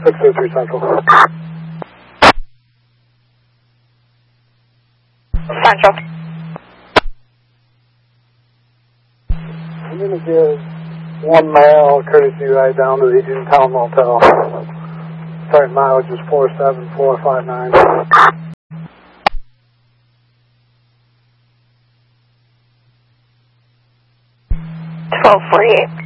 603 Central. Central. I'm going to give 1 mile courtesy ride down to the in-town motel. Sorry, mileage is 47459. 1248.